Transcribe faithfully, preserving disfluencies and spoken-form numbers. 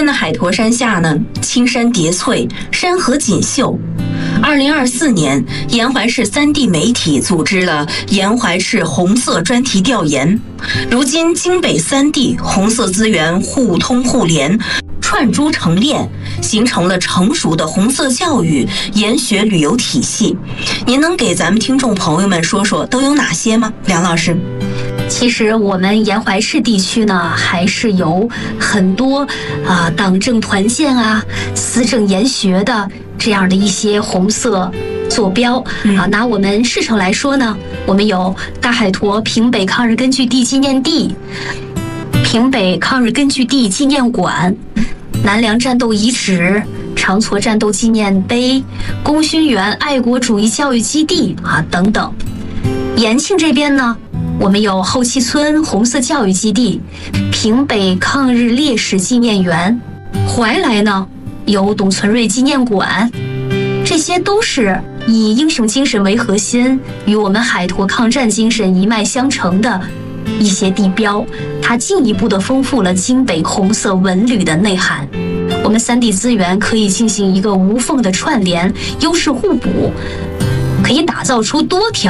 边的海坨山下呢，青山叠翠，山河锦绣。二零二四年，沿淮市三地媒体组织了沿淮市红色专题调研。如今，京北三地红色资源互通互联，串珠成链，形成了成熟的红色教育研学旅游体系。您能给咱们听众朋友们说说都有哪些吗？梁老师。 其实我们沿淮市地区呢，还是有很多啊、呃、党政团建啊、思政研学的这样的一些红色坐标、嗯、啊。拿我们市城来说呢，我们有大海坨平北抗日根据地纪念地、平北抗日根据地纪念馆、南梁战斗遗址、长矬战斗纪念碑、功勋园爱国主义教育基地啊等等。延庆这边呢，我们有后期村红色教育基地、平北抗日烈士纪念园，怀来呢有董存瑞纪念馆，这些都是以英雄精神为核心，与我们海坨抗战精神一脉相承的一些地标，它进一步的丰富了京北红色文旅的内涵。我们三地资源可以进行一个无缝的串联，优势互补，可以打造出多条